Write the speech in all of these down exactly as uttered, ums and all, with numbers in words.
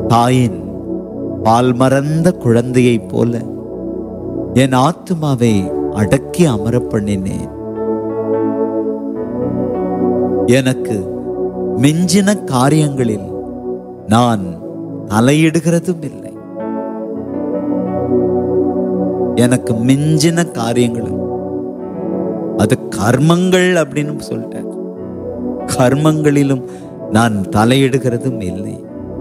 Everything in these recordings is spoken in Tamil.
தாயின் பால் மறந்த குழந்தையை போல என் ஆத்துமாவை அடக்கி அமர பண்ணினேன். எனக்கு மிஞ்சின காரியங்களில் நான் தலையிடுகிறதும் இல்லை. எனக்கு மிஞ்சின காரியங்களும் அது கர்மங்கள் அப்படின்னு சொல்லிட்டேன். கர்மங்களிலும் நான் தலையிடுகிறதும் இல்லை.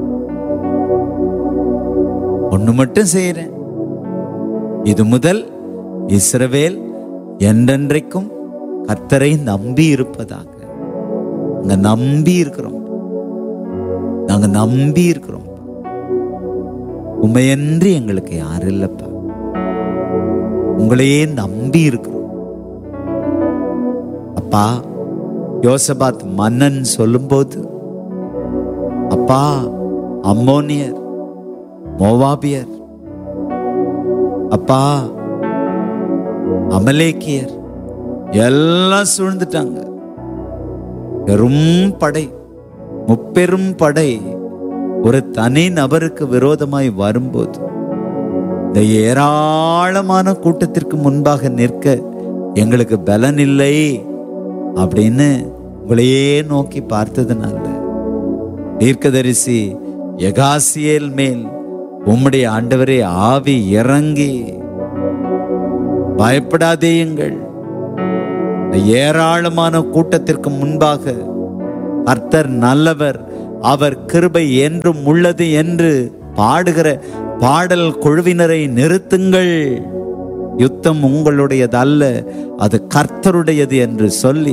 ஒண்ணு மட்டும் செய்யறேன், இது முதல் இஸ்ரவேல் என்றென்றைக்கும் கர்த்தரை நம்பி இருப்பதாக. நாங்க நம்பி இருக்கிறோம், நாங்க நம்பி இருக்கிறோம். உண்மையன்றி எங்களுக்கு யாரு இல்லப்பா, உங்களையே நம்பி இருக்கிறோம். அப்பா, யோசபாத் மன்னன் சொல்லும் போது, அப்பா அம்மோனியர், மோவாபியர், அப்பா அமலேக்கியர் எல்லாம் சூழ்ந்துட்டாங்க. பெரும் படை, முப்பெரும் படை ஒரு தனி நபருக்கு விரோதமாய் வரும்போது இந்த ஏராளமான கூட்டத்திற்கு முன்பாக நிற்க எங்களுக்கு பலன் இல்லை அப்படின்னு உங்களையே நோக்கி பார்த்ததுனால தீர்க்கதரிசி எகாசியேல் மேல் உம்முடைய ஆண்டவரே ஆவி இறங்கி, பயப்படாதேயுங்கள், ஏராளமான கூட்டத்திற்கு முன்பாக கர்த்தர் நல்லவர், அவர் கிருபை என்றும் உள்ளது என்று பாடுகிற பாடல் குழுவினரை நிறுத்துங்கள், யுத்தம் உங்களுடையது அல்ல, அது கர்த்தருடையது என்று சொல்லி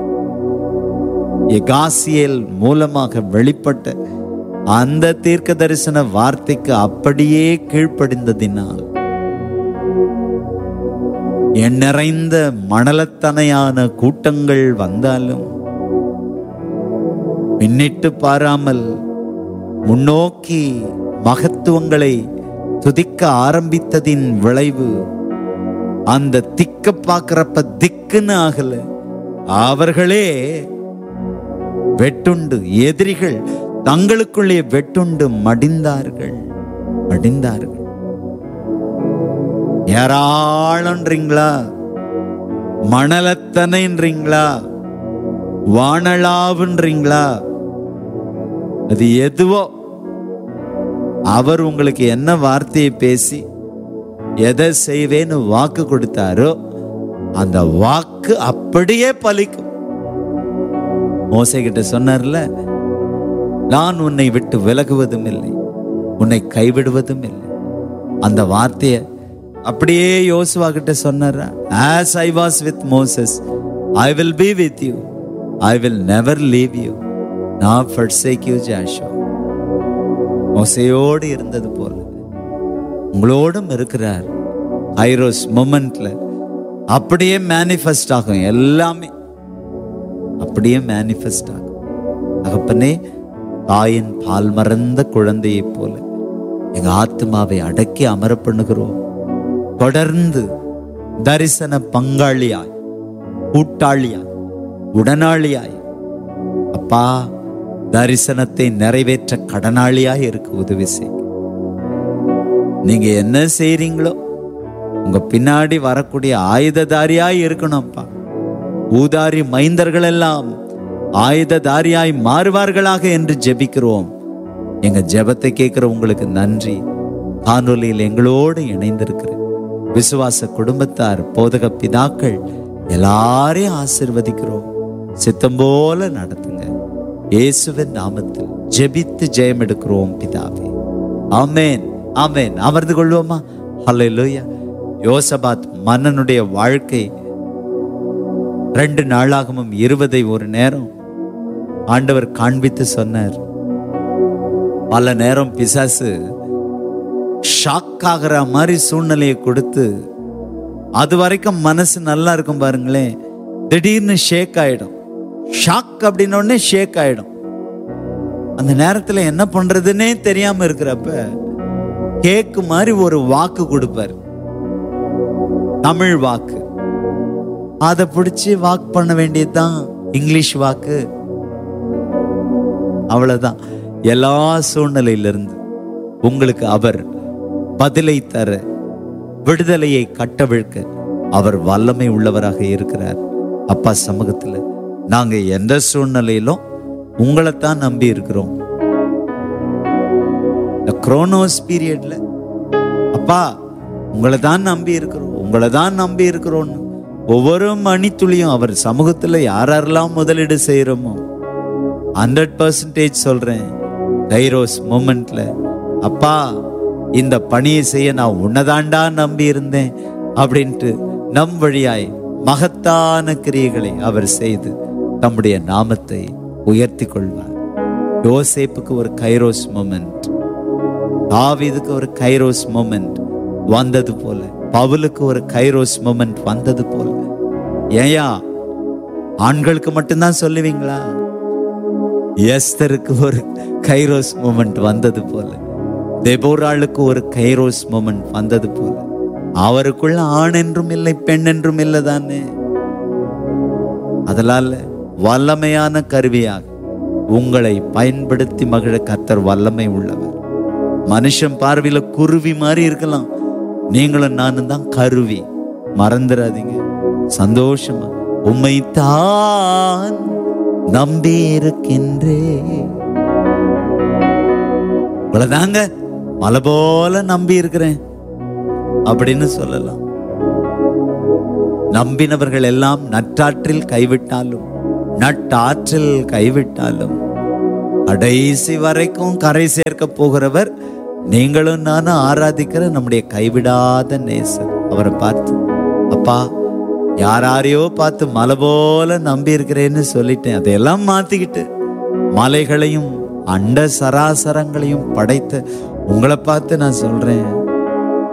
எகாசியேல் மூலமாக வெளிப்பட்ட அந்த தீர்க்க தரிசன வார்த்தைக்கு அப்படியே கீழ்ப்படிந்ததினால் என் நிறைந்த மணலத்தனையான கூட்டங்கள் வந்தாலும் பின்னிட்டு பாராமல் முன்னோக்கி மகத்துவங்களை துதிக்க ஆரம்பித்ததின் விளைவு அந்த திக்க பார்க்கிறப்ப திக்குன்னு ஆகல, அவர்களே வெட்டுண்டு, எதிரிகள் தங்களுக்குள்ளே வெட்டுண்டு மடிந்தார்கள் மடிந்தார்கள். ஏராளன்றீங்களா, மணலத்தனைன்றீங்களா, வானளாவுன்றீங்களா, அது எதுவோ அவர் உங்களுக்கு என்ன வார்த்தையை பேசி எதை செய்வேன்னு வாக்கு கொடுத்தாரோ அந்த வாக்கு அப்படியே பலிக்கும். மோசே கிட்ட சொன்னார்ல, நான் உன்னை விட்டு விலகுவதும் இல்லை, உன்னை கைவிடுவதும் இல்லை. அந்த வார்த்தையை அப்படியே யோசுவா கிட்ட சொன்னார். As I was with Moses, I will be with you. I will never leave you nor forsake you, Joshua. மோசேயோடு இருந்தது போல உங்களோடும் இருக்கிறார். ஐரோஸ் மொமெண்ட்ல அப்படியே மேனிஃபெஸ்ட் ஆகும், எல்லாமே அப்படியே மேனிஃபெஸ்ட் ஆகும். தகப்பனே, தாயின் பால் மறந்த குழந்தையை போல எங்க ஆத்மாவை அடக்கி அமர பண்ணுகிறோம். தொடர்ந்து தரிசன பங்காளியாய், கூட்டாளியாய், உடனாளியாய், அப்பா தரிசனத்தை நிறைவேற்ற கடனாளியாய் இருக்க உதவி செய். நீங்க என்ன செய்றீங்களோ உங்க பின்னாடி வரக்கூடிய ஆயுததாரியாய் இருக்கணும்ப்பா. ஊதாரி மைந்தர்கள் எல்லாம் ஆயுததாரியாய் மாறுவார்களாக என்று ஜெபிக்கிறோம். எங்க ஜெபத்தை கேட்கிற உங்களுக்கு நன்றி. காணொலியில் எங்களோடு இணைந்திருக்கிற விசுவாச குடும்பத்தார், போதக பிதாக்கள் எல்லாரையும் ஆசீர்வதிக்கிறோம். சித்தம் போல நடத்துங்க. இயேசுவின் நாமத்தில் ஜெபித்து ஜெயம் எடுக்கிறோம் பிதாவே. ஆமென், ஆமென். அமர்ந்து கொள்வோமா? ஹல்லேலூயா. யோசபாத் மன்னனுடைய வாழ்க்கை ரெண்டு நாளாகவும் இருபதை ஒரு நேரம் ஆண்டவர் காண்பித்து சொன்னார். பல நேரம் பிசாசு ஷாக் ஆகிற மாதிரி சூழ்நிலையை கொடுத்து, அது வரைக்கும் மனசு நல்லா இருக்கும் பாருங்களேன், திடீர்னு ஷேக் ஆயிடும். ஷாக் அப்படின்னோடனே ஷேக் ஆயிடும். அந்த நேரத்துல என்ன பண்றதுன்னே தெரியாம இருக்கிறப்ப கேக்கு மாதிரி ஒரு வாக்கு கொடுப்பார், தமிழ் வாக்கு. அதை பிடிச்சி வாக் பண்ண வேண்டியதுதான். இங்கிலீஷ் வாக்கு, அவ்வளவுதான். எல்லா சூழ்நிலையிலிருந்து உங்களுக்கு அவர் பதிலை தர, விடுதலையை கட்டவிழ்க்க அவர் வல்லமை உள்ளவராக இருக்கிறார். அப்பா சமூகத்துல நாங்க எந்த சூழ்நிலையிலும் உங்களைத்தான் நம்பி இருக்கிறோம். குரோனோஸ் பீரியட்ல அப்பா உங்களை தான் நம்பி இருக்கிறோம், உங்களை தான் நம்பி இருக்கிறோம். ஒவ்வொரு மணித்துளியும் அவர் சமூகத்துல யாரெல்லாம் முதலீடு செய்யறோமோ ஹண்ட்ரட் பர்சன்டேஜ் சொல்றேன், கைரோஸ் மூமெண்ட்ல அப்பா இந்த பணியை செய்ய நான் உன்னதாண்டா நம்பி இருந்தேன் அப்படின்ட்டு நம் வழியாய் மகத்தான கிரியைகளை அவர் செய்து தம்முடைய நாமத்தை உயர்த்தி கொள்வார். யோசேப்புக்கு ஒரு கைரோஸ் மூமெண்ட், தாவீதுக்கு ஒரு கைரோஸ் மூமெண்ட் வந்தது போல, பவுலுக்கு ஒரு கைரோஸ் மூமெண்ட் வந்தது போல. ஏயா ஆண்களுக்கு மட்டும்தான் சொல்லுவீங்களா? எஸ்தருக்கு ஒரு கைரோஸ் மூமெண்ட் வந்தது போல, தெபோராளுக்கு ஒரு கைரோஸ் மூமெண்ட் வந்தது போல, அவருக்குள்ள ஆண் என்றும் இல்லை பெண் என்றும் இல்லை தானே. அதனால வல்லமையான கருவியாக உங்களை பயன்படுத்தி மகிழ கர்த்தர் வல்லமை உள்ளவர். மனுஷன் பார்வையில குருவி மாதிரி இருக்கலாம், நீங்களும் நானும் தான் கருவி. மறந்துடாதீங்க. சந்தோஷமா உம்மைத்தான் நம்பி இருக்கின்றே, இவ்வளவுதாங்க மலை போல நம்பி இருக்கிறேன் அப்படின்னு சொல்லலாம். நம்பினவர்கள் எல்லாம் நற்றாற்றில் கைவிட்டாலும் நட்டாற்றில் கைவிட்டாலும் கடைசி வரைக்கும் கரை சேர்க்க போகிறவர் நீங்களும் நானும் ஆராதிக்கிற நம்முடைய கைவிடாத நேசர். அவரை பார்த்து அப்பா யாரையோ பார்த்து மலை போல நம்பி இருக்கிறேன்னு சொல்லிட்டேன், அதையெல்லாம் மாத்திக்கிட்டு மலைகளையும் அண்ட சராசரங்களையும் படைத்த உங்களை பார்த்து நான் சொல்றேன்,